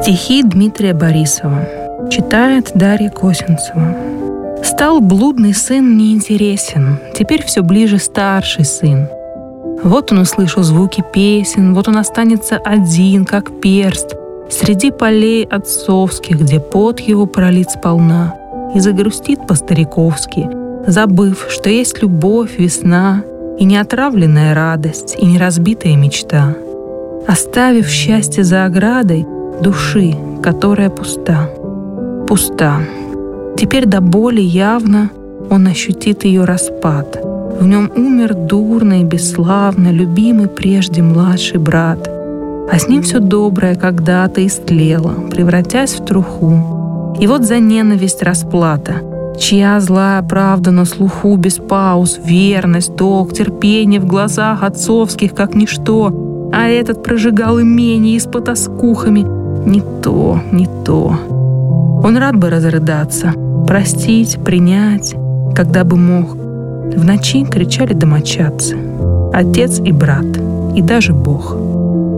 Стихи Дмитрия Борисова. Читает Дарья Косинцева. Стал блудный сын неинтересен, теперь все ближе старший сын. Вот он услышал звуки песен, вот он останется один, как перст, среди полей отцовских, где пот его пролит сполна, и загрустит по-стариковски, забыв, что есть любовь, весна, и неотравленная радость, и неразбитая мечта, оставив счастье за оградой души, которая пуста. Пуста. Теперь до боли явно он ощутит ее распад. В нем умер дурно и бесславно любимый прежде младший брат, а с ним все доброе когда-то истлело, превратясь в труху. И вот за ненависть расплата, чья злая правда на слуху без пауз, верность, долг, терпение в глазах отцовских, как ничто, а этот прожигал имение и с потаскухами. Не то, не то. Он рад бы разрыдаться, простить, принять, когда бы мог. В ночи кричали домочадцы, отец и брат, и даже Бог.